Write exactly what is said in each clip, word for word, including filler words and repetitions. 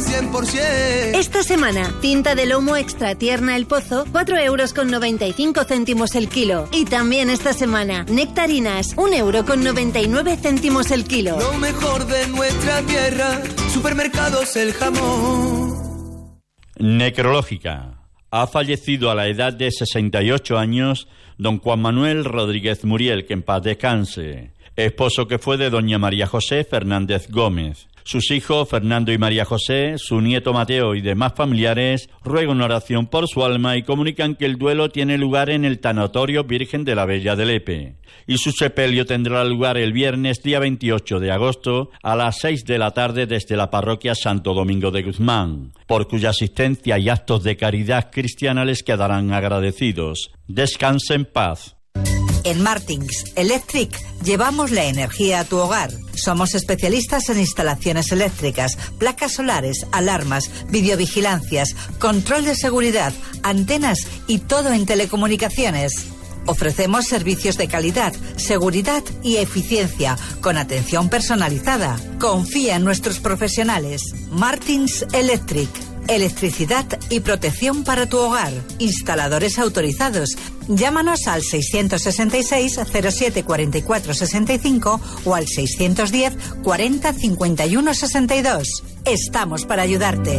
cien por ciento. Esta semana, tinta de lomo extra tierna El Pozo, cuatro euros con noventa y cinco céntimos el kilo. Y también esta semana, nectarinas, un euro con noventa y nueve céntimos el kilo. Lo mejor de nuestra tierra, Supermercados El Jamón. Necrológica. Ha fallecido a la edad de sesenta y ocho años don Juan Manuel Rodríguez Muriel, que en paz descanse, esposo que fue de doña María José Fernández Gómez. Sus hijos Fernando y María José, su nieto Mateo y demás familiares ruegan oración por su alma y comunican que el duelo tiene lugar en el Tanatorio Virgen de la Bella de Lepe. Y su sepelio tendrá lugar el viernes día veintiocho de agosto a las seis de la tarde desde la parroquia Santo Domingo de Guzmán, por cuya asistencia y actos de caridad cristiana les quedarán agradecidos. Descanse en paz. En Martins Electric llevamos la energía a tu hogar. Somos especialistas en instalaciones eléctricas, placas solares, alarmas, videovigilancias, control de seguridad, antenas y todo en telecomunicaciones. Ofrecemos servicios de calidad, seguridad y eficiencia, con atención personalizada. Confía en nuestros profesionales. Martins Electric. Electricidad y protección para tu hogar. Instaladores autorizados. Llámanos al seiscientos sesenta y seis cero siete cuarenta y cuatro sesenta y cinco o al seiscientos diez cuarenta cincuenta y uno sesenta y dos. Estamos para ayudarte.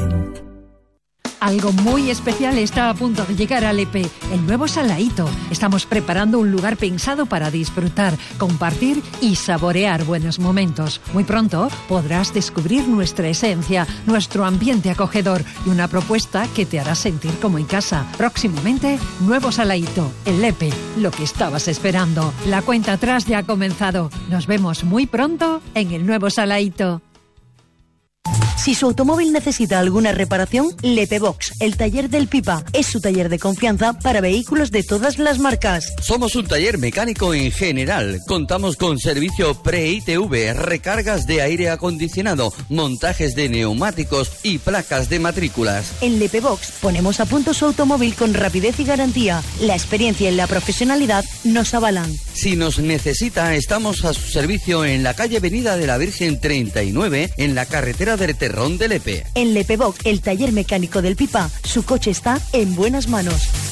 Algo muy especial está a punto de llegar a Lepe, el nuevo Salaíto. Estamos preparando un lugar pensado para disfrutar, compartir y saborear buenos momentos. Muy pronto podrás descubrir nuestra esencia, nuestro ambiente acogedor y una propuesta que te hará sentir como en casa. Próximamente, nuevo Salaíto, el Lepe, lo que estabas esperando. La cuenta atrás ya ha comenzado. Nos vemos muy pronto en el nuevo Salaíto. Si su automóvil necesita alguna reparación, Lepebox, el taller del Pipa, es su taller de confianza para vehículos de todas las marcas. Somos un taller mecánico en general. Contamos con servicio pre-I T V, recargas de aire acondicionado, montajes de neumáticos y placas de matrículas. En Lepebox ponemos a punto su automóvil con rapidez y garantía. La experiencia y la profesionalidad nos avalan. Si nos necesita, estamos a su servicio en la calle Avenida de la Virgen treinta y nueve, en la carretera del Terrón de Lepe. En Lepebox, el taller mecánico del Pipa, su coche está en buenas manos.